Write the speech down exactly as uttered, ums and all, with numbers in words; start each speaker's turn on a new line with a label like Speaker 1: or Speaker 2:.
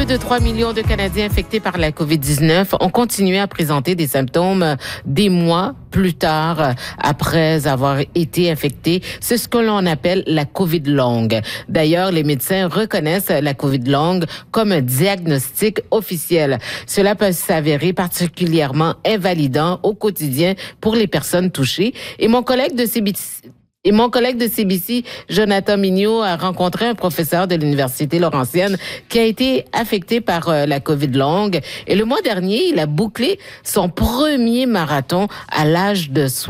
Speaker 1: Plus de trois millions de Canadiens infectés par la covid dix-neuf ont continué à présenter des symptômes des mois plus tard après avoir été infectés. C'est ce que l'on appelle la COVID longue. D'ailleurs, les médecins reconnaissent la COVID longue comme un diagnostic officiel. Cela peut s'avérer particulièrement invalidant au quotidien pour les personnes touchées. Et mon collègue de C B C Et mon collègue de C B C, Jonathan Mignot, a rencontré un professeur de l'Université Laurentienne qui a été affecté par euh, la COVID longue. Et le mois dernier, il a bouclé son premier marathon à l'âge de